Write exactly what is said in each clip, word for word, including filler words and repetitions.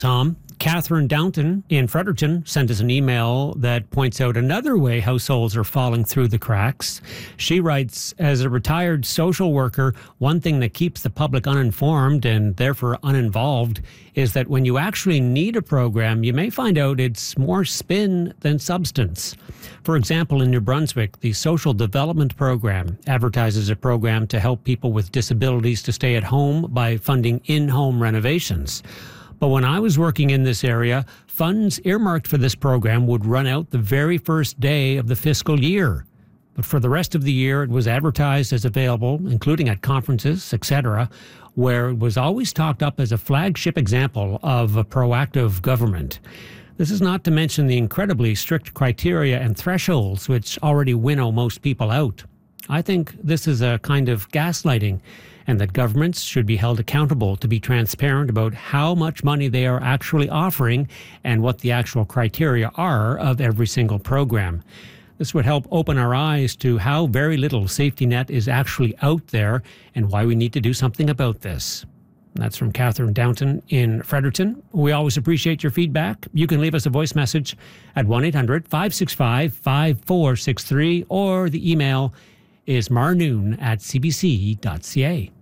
Tom, Catherine Downton in Fredericton sent us an email that points out another way households are falling through the cracks. She writes, as a retired social worker, one thing that keeps the public uninformed and therefore uninvolved is that when you actually need a program, you may find out it's more spin than substance. For example, in New Brunswick, the Social Development Program advertises a program to help people with disabilities to stay at home by funding in-home renovations. But when I was working in this area, funds earmarked for this program would run out the very first day of the fiscal year. But for the rest of the year, it was advertised as available, including at conferences, et cetera, where it was always talked up as a flagship example of a proactive government. This is not to mention the incredibly strict criteria and thresholds which already winnow most people out. I think this is a kind of gaslighting, and that governments should be held accountable to be transparent about how much money they are actually offering and what the actual criteria are of every single program. This would help open our eyes to how very little safety net is actually out there and why we need to do something about this. That's from Catherine Downton in Fredericton. We always appreciate your feedback. You can leave us a voice message at one eight hundred five six five five four six three, or the email is marnoon at c b c dot c a.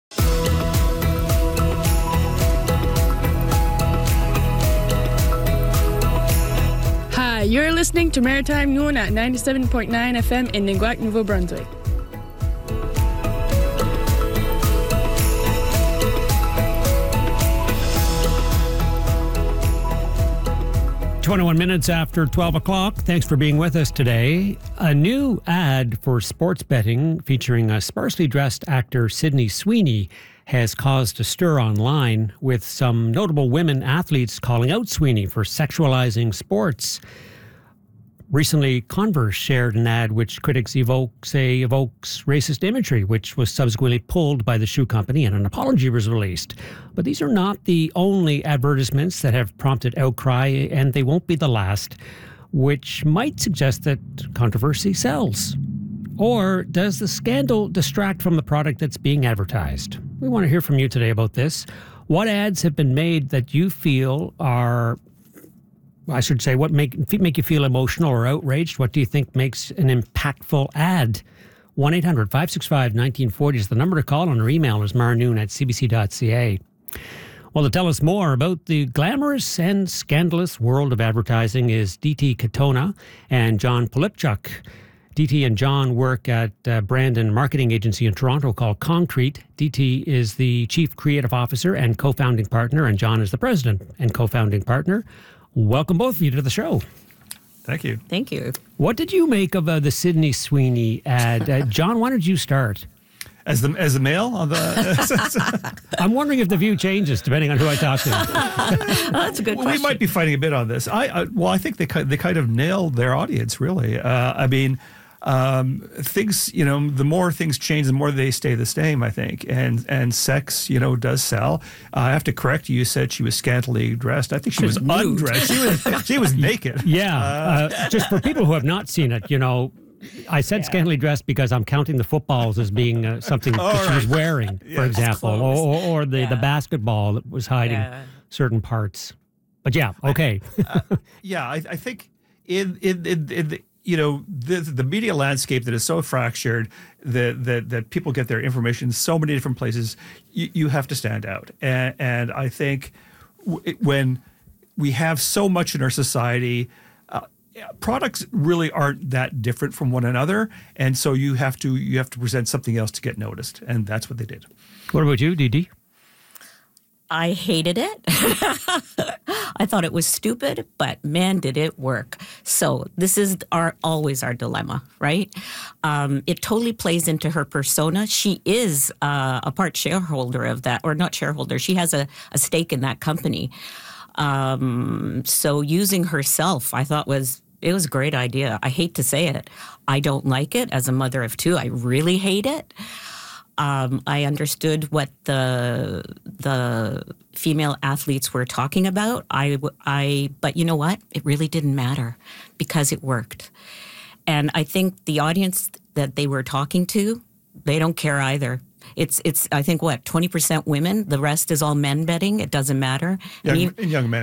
Hi, you're listening to Maritime Noon at ninety-seven point nine F M in Niguac, Nouveau Brunswick. twenty-one minutes after twelve o'clock. Thanks for being with us today. A new ad for sports betting featuring a sparsely dressed actor, Sydney Sweeney, has caused a stir online, with some notable women athletes calling out Sweeney for sexualizing sports. Recently, Converse shared an ad which critics evoke, say evokes racist imagery, which was subsequently pulled by the shoe company and an apology was released. But these are not the only advertisements that have prompted outcry, and they won't be the last, which might suggest that controversy sells. Or does the scandal distract from the product that's being advertised? We want to hear from you today about this. What ads have been made that you feel are, I should say, what make make you feel emotional or outraged? What do you think makes an impactful ad? one eight hundred five six five one nine four zero is the number to call, and our email is marnoon at c b c dot c a. Well, to tell us more about the glamorous and scandalous world of advertising is D T Katona and John Polipchuk. D T and John work at a brand and marketing agency in Toronto called Concrete. D T is the chief creative officer and co-founding partner, and John is the president and co-founding partner. Welcome both of you to the show. Thank you. Thank you. What did you make of uh, the Sydney Sweeney ad? Uh, John, why don't you start? As the as the male on the, I'm wondering if the view changes depending on who I talk to. Oh, that's a good well, question. we might be fighting a bit on this. I, I well, I think they they kind of nailed their audience, really. Uh, I mean, um, things, you know, the more things change, the more they stay the same, I think. And and sex, you know, does sell. Uh, I have to correct you. You said she was scantily dressed. I think she was undressed. She was she was naked. Yeah. Uh, uh, just for people who have not seen it, you know, I said yeah. scantily dressed because I'm counting the footballs as being uh, something that right. she was wearing, yeah. for example, or, or, or the, yeah. the basketball that was hiding yeah. certain parts. But yeah, okay. uh, yeah, I, I think in in, in, in the, you know, the, the media landscape that is so fractured that that, that people get their information in so many different places, you, you have to stand out. And, and I think w- when we have so much in our society, products really aren't that different from one another, and so you have to you have to present something else to get noticed, and that's what they did. What about you, Dee? I hated it. I thought it was stupid, but man, did it work. So this is our always our dilemma, right? Um, it totally plays into her persona. She is uh, a part shareholder of that, or not shareholder. She has a, a stake in that company. Um, so using herself, I thought was it was a great idea. I hate to say it. I don't like it as a mother of two. I really hate it. Um, I understood what the the female athletes were talking about. I, I, but you know what? It really didn't matter because it worked. And I think the audience that they were talking to, they don't care either. It's it's I think what twenty percent women. The rest is all men betting. It doesn't matter. Young, And you- and young men.